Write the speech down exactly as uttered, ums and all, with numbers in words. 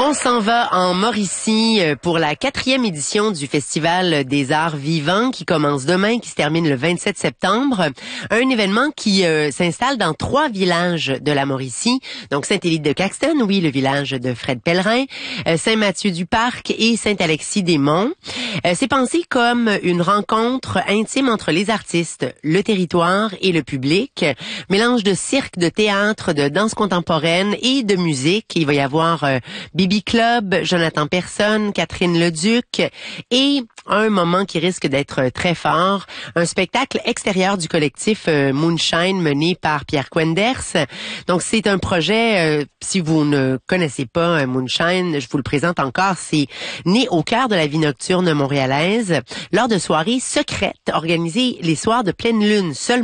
On s'en va en Mauricie pour la quatrième édition du Festival des Arts Vivants qui commence demain, qui se termine le vingt-sept septembre. Un événement qui euh, s'installe dans trois villages de la Mauricie. Donc Saint-Élide-de-Caxton, oui, le village de Fred Pellerin, euh, Saint-Mathieu-du-Parc et Saint-Alexis-des-Monts. Euh, c'est pensé comme une rencontre intime entre les artistes, le territoire et le public. Mélange de cirque, de théâtre, de danse contemporaine et de musique. Il va y avoir euh, Bibi Club, Jonathan Personne, Catherine Leduc et un moment qui risque d'être très fort, un spectacle extérieur du collectif euh, Moonshine mené par Pierre Quenders. Donc c'est un projet, euh, si vous ne connaissez pas euh, Moonshine, je vous le présente encore, c'est né au cœur de la vie nocturne montréalaise lors de soirées secrètes organisées les soirs de pleine lune seulement.